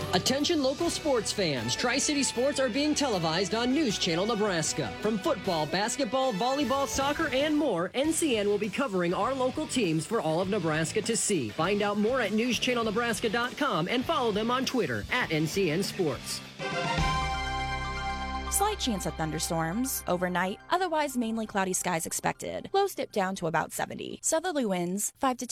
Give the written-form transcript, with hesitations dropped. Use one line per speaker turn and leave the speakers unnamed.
Attention local sports fans. Tri-City Sports are being televised on News Channel Nebraska. From football, basketball, volleyball, soccer, and more, NCN will be covering our local teams for all of Nebraska to see. Find out more at newschannelnebraska.com and follow them on Twitter at NCN Sports.
Slight chance of thunderstorms overnight, otherwise mainly cloudy skies expected. Lows dip down to about 70. Southerly winds 5 to